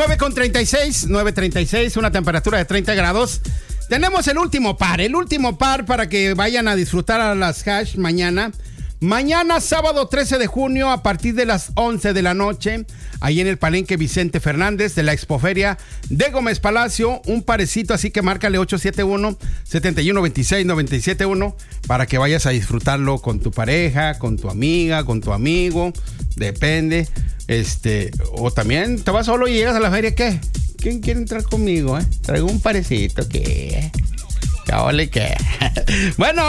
9:36, una temperatura de 30 grados. Tenemos el último par para que vayan a disfrutar a las hash mañana. Mañana, sábado 13 de junio, a partir de las 11 de la noche, ahí en el Palenque Vicente Fernández de la Expoferia de Gómez Palacio, un parecito, así que márcale 871-7126-971 para que vayas a disfrutarlo con tu pareja, con tu amiga, con tu amigo, depende. O también te vas solo y llegas a la feria, ¿qué? ¿Quién quiere entrar conmigo, Traigo un parecito, ¿qué? ¿Qué? Bueno.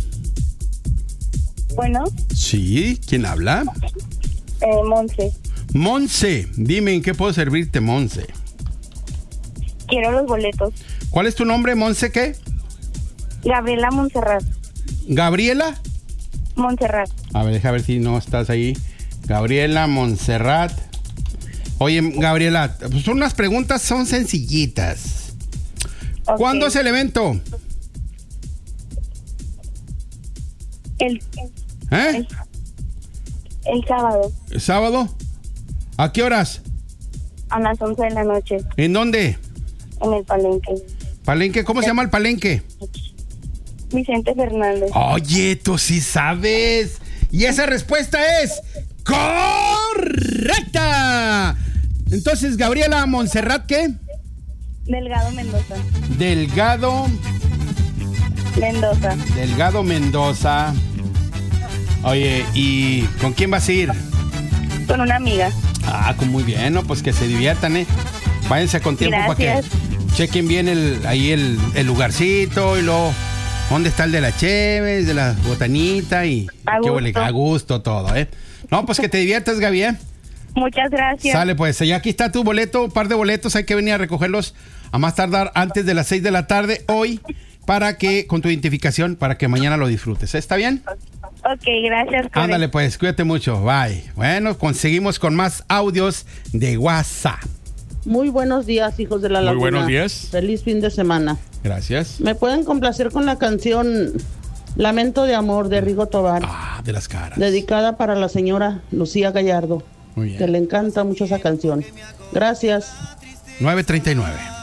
Bueno. Sí, ¿quién habla? Monse. Monse, dime, ¿en qué puedo servirte, Monse? Quiero los boletos. ¿Cuál es tu nombre, Monse, qué? Gabriela Montserrat. ¿Gabriela? Montserrat. A ver, deja ver si no estás ahí. Gabriela Montserrat. Oye, Gabriela, pues unas preguntas son sencillitas. Okay. ¿Cuándo es el evento? El sábado. ¿El sábado? ¿A qué horas? A las 11 de la noche. ¿En dónde? En el Palenque. ¿Palenque? ¿Cómo se llama el Palenque? Vicente Fernández. Oye, tú sí sabes. Y esa respuesta es correcta. Entonces, Gabriela Montserrat, ¿qué? Delgado Mendoza. Delgado Mendoza. Oye, ¿y con quién vas a ir? Con una amiga. Muy bien, ¿no? Pues que se diviertan, Váyanse con tiempo. Gracias. Para que chequen bien el lugarcito y luego dónde está el de la cheves, de la botanita y a gusto todo, No, pues que te diviertas, Gaby, Muchas gracias. Sale, pues, ya aquí está tu boleto, un par de boletos, hay que venir a recogerlos a más tardar antes de las 6 de la tarde hoy, para que, con tu identificación, para que mañana lo disfrutes. ¿Está bien? Ok, gracias. Ándale, pues, cuídate mucho, bye. Bueno, conseguimos con más audios de WhatsApp. Muy buenos días, hijos de la laguna. Muy buenos días. Feliz fin de semana. Gracias. ¿Me pueden complacer con la canción Lamento de Amor de Rigo Tobar? De las caras. Dedicada para la señora Lucía Gallardo. Muy bien. Que le encanta mucho esa canción. Gracias. 9:39.